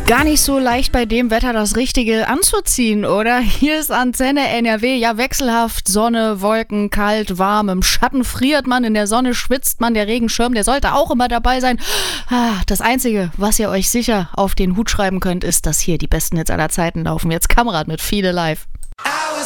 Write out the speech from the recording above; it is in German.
Gar nicht so leicht bei dem Wetter das Richtige anzuziehen, oder? Hier ist Antenne NRW, ja wechselhaft, Sonne, Wolken, kalt, warm, im Schatten friert man, in der Sonne schwitzt man, der Regenschirm, der sollte auch immer dabei sein. Das Einzige, was ihr euch sicher auf den Hut schreiben könnt, ist, dass hier die besten Hits aller Zeiten laufen. Jetzt Kamerad mit Viele live.